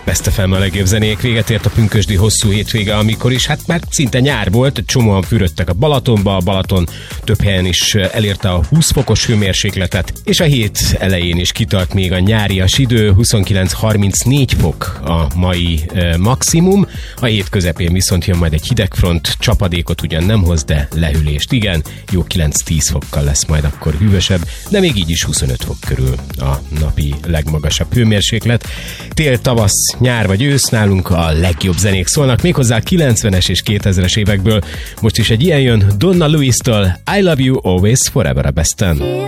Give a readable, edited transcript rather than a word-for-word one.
Best FM a legjobb zenék. Véget ért a pünkösdi hosszú hétvége, amikor is hát már szinte nyár volt, csomóan fürödtek a Balatonba, a Balaton több helyen is elérte a 20 fokos hőmérsékletet, és a hét elején is kitart még a nyárias idő, 29-34 fok a mai maximum, a hét közepén viszont jön majd egy hidegfront, csapadékot ugyan nem hoz, de lehűlést igen, jó 9-10 fokkal lesz majd akkor hűvösebb, de még így is 25 fok körül a napi legmagasabb hőmérséklet. Tél, tavasz, nyár vagy ősz, nálunk a legjobb zenék szólnak, méghozzá a 90-es és 2000-es évekből. Most is egy ilyen jön Donna Lewis-től, I Love You Always Forever a Besten.